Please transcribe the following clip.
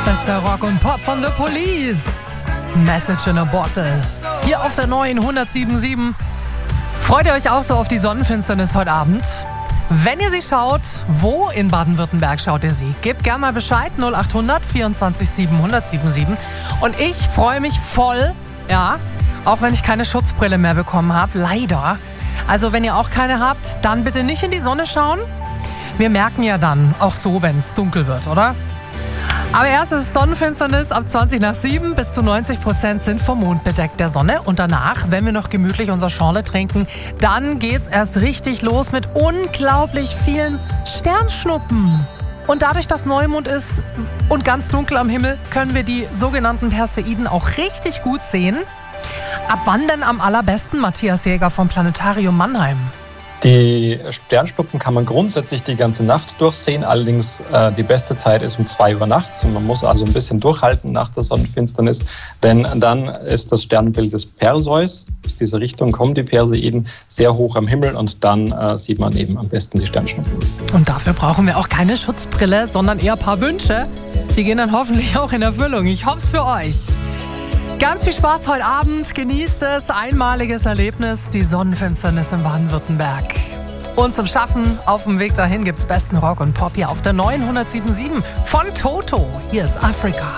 beste Rock und Pop von The Police. Message in a Bottle. Hier auf der neuen 107.7. Freut ihr euch auch so auf die Sonnenfinsternis heute Abend? Wenn ihr sie schaut, wo in Baden-Württemberg schaut ihr sie? Gebt gerne mal Bescheid, 0800 24 7 1077. Und ich freue mich voll, ja, auch wenn ich keine Schutzbrille mehr bekommen habe, leider. Also wenn ihr auch keine habt, dann bitte nicht in die Sonne schauen. Wir merken ja dann auch so, wenn es dunkel wird, oder? Aber erst ist Sonnenfinsternis ab 20 nach 7. Bis zu 90% sind vom Mond bedeckt der Sonne. Und danach, wenn wir noch gemütlich unser Schorle trinken, dann geht's erst richtig los mit unglaublich vielen Sternschnuppen. Und dadurch, dass Neumond ist und ganz dunkel am Himmel, können wir die sogenannten Perseiden auch richtig gut sehen. Ab wann denn am allerbesten, Matthias Jäger vom Planetarium Mannheim? Die Sternschnuppen kann man grundsätzlich die ganze Nacht durchsehen, allerdings die beste Zeit ist um 2 Uhr nachts und man muss also ein bisschen durchhalten nach der Sonnenfinsternis, denn dann ist das Sternbild des Perseus, aus dieser Richtung kommen die Perseiden, sehr hoch am Himmel und dann sieht man eben am besten die Sternschnuppen. Und dafür brauchen wir auch keine Schutzbrille, sondern eher ein paar Wünsche. Die gehen dann hoffentlich auch in Erfüllung. Ich hoffe es für euch. Ganz viel Spaß heute Abend, genießt es, einmaliges Erlebnis, die Sonnenfinsternis in Baden-Württemberg. Und zum Schaffen auf dem Weg dahin gibt's besten Rock und Pop hier auf der neuen 107.7 von Toto. Hier ist Afrika.